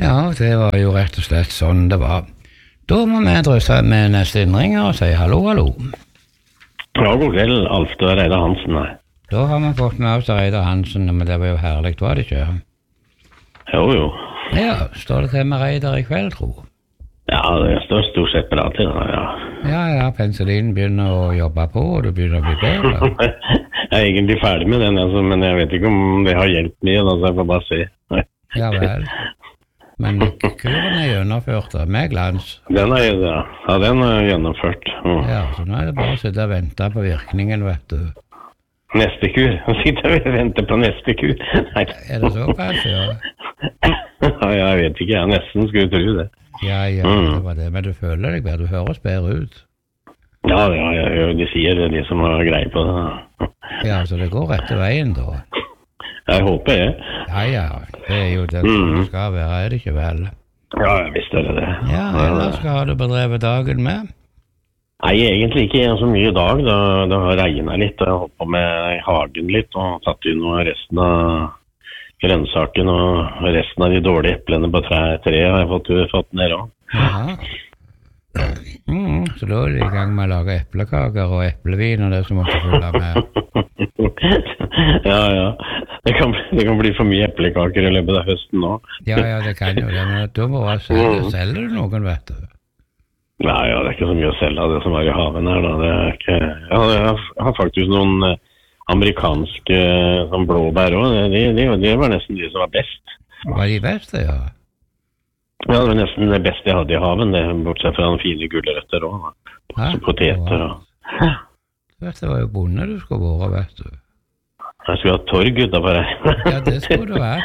Ja, det var jo rett og slett sånn det var. Da må vi drøse med neste innringer og si hallo, hallo. Ja, god kveld, Alf og Reidar Hansen her. Da har vi fått med oss Reidar Hansen, men det var jo herlig, var det ikke? Jo. Ja, står det til med Reidar i kveld, tro? Ja, det står stort sett bra til, ja. Ja, penicillin begynner å jobbe på, og du begynner å bli bedre. Jeg er egentlig ferdig med den, altså, men jeg vet ikke om det har hjulpet mye, så jeg får bare se. Ja vel. Men kuren er gjennomført med glans. Den er gjennomført. Ja, så nå er det bare å sitte og vente på virkningen, vet du. Neste kur? Sitter vi og venter på neste kur? Nei. Er det såpass, ja? Ja, jeg vet ikke, jeg nesten skulle tro det. Ja, det var det, men du føler deg bedre, du høres bedre ut. Ja, de sier det, de som har greie på det. Ja, så det går rette veien da. Jeg håper det. Ja, det er jo det som skal være, er det ikke vel? Ja, jeg visste det. Ja, ellers skal du bedrevet dagen med? Nei, egentlig ikke så mye i dag. Det har regnet litt, og jeg har holdt på med hagen litt, og tatt inn noe resten av grønnsaken, og resten av de dårlige eplene på treet har jeg fått ned også. Ja. Så da er du i gang med å lage eplekaker og eplevin og det som måtte følge med. Ja. Det kan bli for mye eplekaker i løpet av høsten nå. Ja, det kan jo det, men da må du selge du noen, vet du. Nei, det er ikke så mye å selge av det som er i haven her, da. Det er ikke... Jeg har faktisk noen amerikanske som blåbær også. De var nesten de som var best. Var de beste, ja? Ja, det var nesten det beste jeg hadde i haven, det, bortsett fra de fine gulrøtter også, så poteter og... Det var jo bonde du skulle være, vet du. Jeg skulle ha torg utenfor her. Ja, det skulle du være.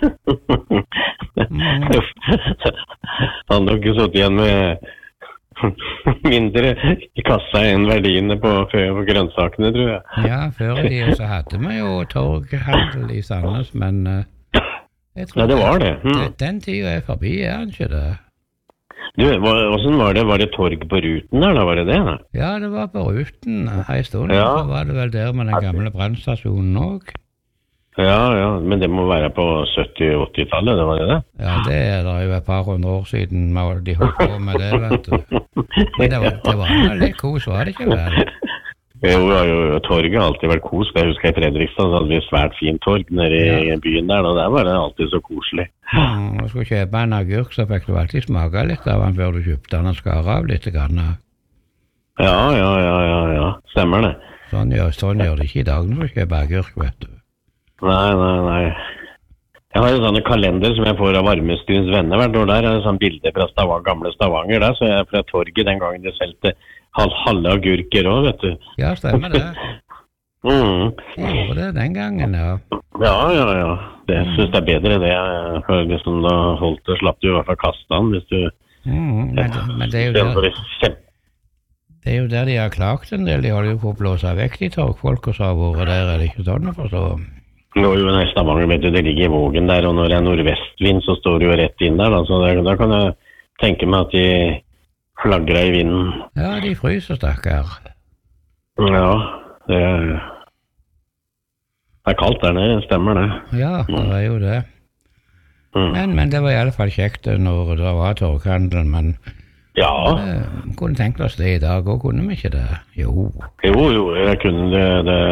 Han hadde nok sittet igjen med mindre i kassa enn verdiene på grønnsakene, tror jeg. Ja, før i tiden så hadde vi jo torghandel i Sandnes, men jeg tror det var det. Den tiden er forbi, er den ikke det? Du, hvordan var det? Var det torg på Ruten der, da? Var det det? Da? Ja, det var på Ruten. Hei stund, så var det vel der med den gamle brannstasjonen også. Ja, men det må være på 70-80-tallet, det var det? Ja, det er det jo et par hundre år siden de holdt på med det, vet du. Men det var litt kos, var det ikke vel? Jo, torget har alltid vært kos. Jeg husker i Fredrikstad så hadde vi svært fint torg nede i byen der, og der var det alltid så koselig. Når du skulle kjøpe en agurk, så fikk du alltid smake litt av den før du kjøpte den og skar av litt grann. Ja, stemmer det. Sånn gjør det ikke i dag når du kjøper agurk, vet du. Nei. Jeg har en sånn kalender som jeg får av Varmestuens venner hvert år der, en sånn bilde fra gamle Stavanger der, så jeg er fra torget den gangen de selte halve agurker også, vet du. Ja, stemmer det. Jeg gjorde det den gangen, ja. Ja. Det synes jeg er bedre det. For liksom da holdt det, slapp du i hvert fall kaste den, hvis du... Men det er jo der... Det er jo der de har klagt en del. De holder jo på å blåse vekk de torgfolk og så har vært der, er det ikke sånn å forstå? Jo, i Stavanger, vet du, det ligger i vågen der, og når det er nordvestvind, så står det jo rett inn der, da. Så da kan jeg tenke meg at de flagrer i vinden. Ja, de fryser, stakkar. Ja, det er kaldt der nede, stemmer det. Ja, det er jo det. Men det var i alle fall kjekt når det var torghandel, men... Ja. Kunne tenkt oss det i dag, og kunne vi ikke det? Jo, jeg kunne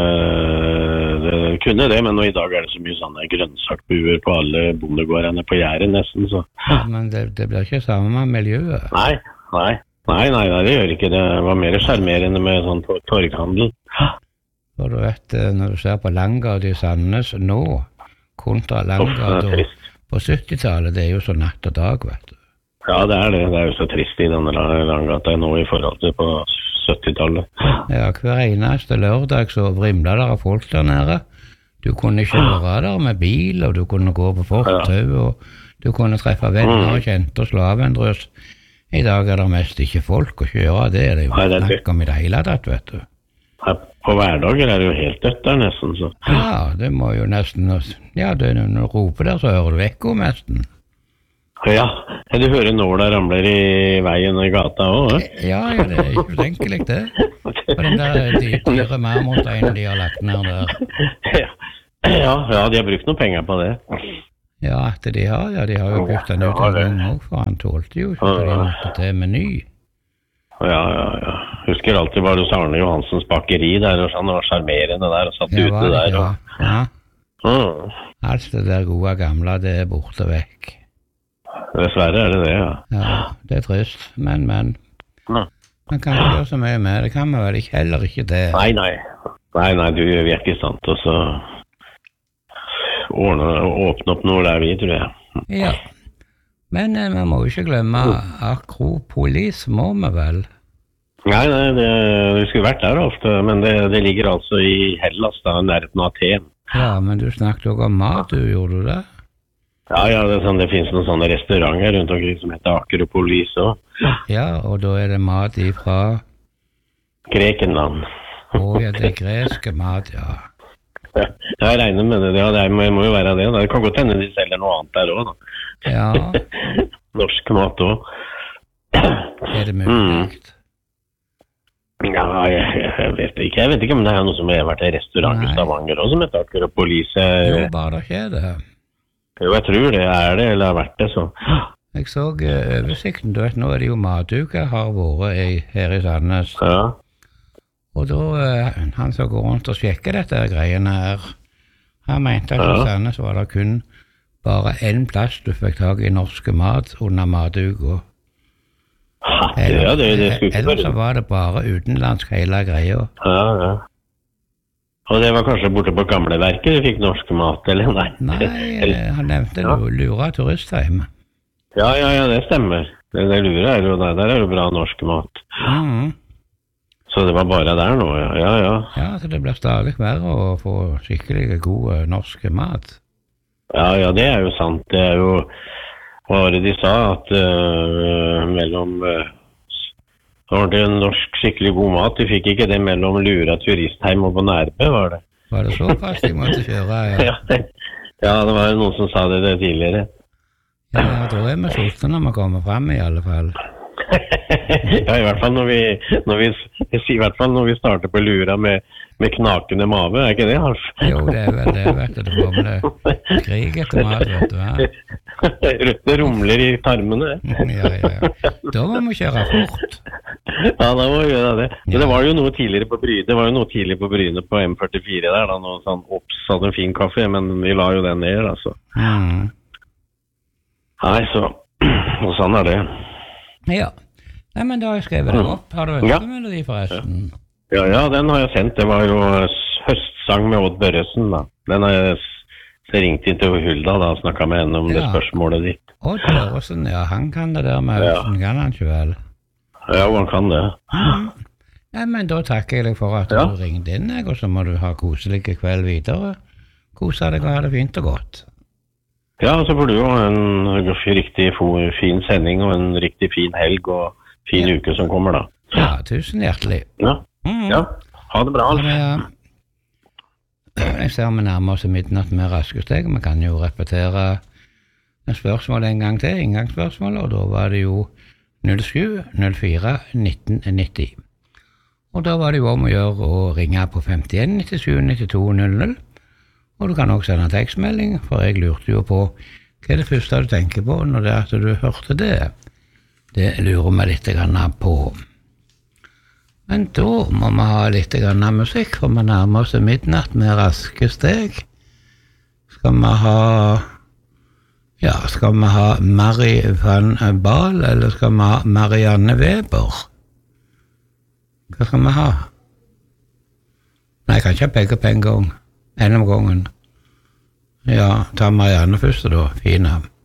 kunne det, men nå i dag er det så mye sånne grønnsakbuer på alle bondegårdene på Jæren nesten, så... Ja, men det blir ikke samme med miljøet. Nei, det gjør ikke det. Det var mer skjermerende med sånn torghandel. For du vet, når du ser på Langgade i Sandnes nå, kontra Langgade på 70-tallet, det er jo så natt og dag, vet du. Ja, det er det. Det er jo så trist i denne Langgata nå i forhold til på 70-tallet. Ja, hver eneste lørdag så vrimla der av folk der nede. Du kunne kjøre der med bil, og du kunne gå på fortau, og du kunne treffe venner og kjente og slå av en drøs. I dag er det mest ikke folk å kjøre, det er det jo snakk om i det hele tatt, vet du. På hverdager er det jo helt dødt der nesten, så. Ja, det må jo nesten, ja, når du roper der så hører du ekko nesten. Ja, du hører nåla ramler i veien og i gata også, Ja, det er ikke utenkelig det. Og den der dyre marmorsteinen de har lagt ned der. Ja, de har brukt noen penger på det. Ja, at de har jo byttet den ut en gang også, for han tålte jo ikke, så de måtte til meny. Ja. Husker alltid bare hos Arne Johansens bakeri der, og han var charmerende der, og satt ute der. Ja. Alt det der gode gamle, det borte vekk. Dessverre det, ja. Ja, det trist, men. Man kan ikke gjøre så mye med det, kan man vel heller ikke det. Nei, du er ikke i stand til å åpne opp noe der vi, tror jeg. Ja, men man må jo ikke glemme Akropolis, må man vel? Nei, det skulle vært der ofte, men det ligger altså i Hellas, da, nærheten av Aten. Ja, men du snakket også om mat, gjorde du det? Ja, det finnes noen sånne restauranter rundt omkring som heter Akropolis også. Ja, og da er det mat ifra? Grekenland. Ja, det er greske mat, ja. Jeg regner med det, ja, det må jo være det. Det kan godt hende de selger noe annet der også, da. Ja. Norsk mat også. Er det mulig? Ja, jeg vet ikke. Jeg vet ikke om det er noe som har vært en restaurant i Stavanger også, som heter Akropolis. Jo, bare det ikke er det. Jo, jeg tror det er det, eller har vært det, så. Jeg så oversikten, du vet, nå er det jo matuke har vært her i Sandnes. Ja. Og da, han som går rundt og sjekker dette greiene her, han mente at i Sandnes var det kun bare en plass du fikk tag i norske mat under matuka. Ellers så var det bare utenlandsk hele greia. Ja. Og det var kanskje borte på Gamleverket du fikk norsk mat, eller nei? Nei, han nevnte Lura turistheim. Ja, det stemmer. Det Lura er jo der er jo bra norsk mat. Så det var bare der nå, ja. Ja, så det blir stadig verre å få skikkelig god norsk mat. Ja, det er jo sant. Det er jo, hva var det de sa, at mellom, det var det norsk skikkelig god mat, de fikk ikke det mellom Lura turistheim og på Nærbø, var det? Var det såpass de måtte kjøre, ja? Ja, det var noen som sa det tidligere. Ja, da er vi sultne når vi kommer frem i alle fall. Ja, i hvert fall når vi starter på Lura med knakende mave, er ikke det, Alf? Jo, det er vel det, vet du, det får med det krig etter mat, vet du, ja. Det rumler i tarmene. Ja. Da må vi kjøre fort. Ja, da må vi gjøre det. Men det var jo noe tidligere på Bryne, på M44 der, da, noe sånn Ops hadde en fin kaffe, men vi la jo den ned, altså. Nei, så sånn er det. Ja. Nei, men da har jeg skrevet det opp. Har du ønskemelodi forresten? Ja, den har jeg sendt. Det var jo høstsang med Odd Børresen, da. Den har jeg ringt inn til Hulda, da, og snakket med henne om det spørsmålet ditt. Odd Børresen, ja, han kan det der med høsten, kan han ikke vel? Ja, han kan det. Nei, men da takker jeg deg for at du ringte inn, og så må du ha koselige kveld videre. Kose deg og ha det fint og godt. Ja, så får du jo en riktig fin sending og en riktig fin helg og fin uke som kommer da. Ja, tusen hjertelig. Ja, ha det bra, Alf. Jeg ser vi nærmer oss midnatt med raske steg. Vi kan jo repetere spørsmålet en gang til, inngangsspørsmålet, og da var det jo 07 04 1990. Og da var det jo om å gjøre å ringe på 51 97 92 00. Og du kan også sende en tekstmelding, for jeg lurte jo på hva er det første du tenker på når det er at du hørte det. Det lurer meg litt på. Men da må vi ha litt musikk, for vi nærmer oss midnatt med raske steg. Skal vi ha Mary van Baal, eller skal vi ha Marianne Weber? Hva skal vi ha? Nei, jeg kan ikke ha begge på en gang. En om gangen. Ja, ta Marianne først da, fine.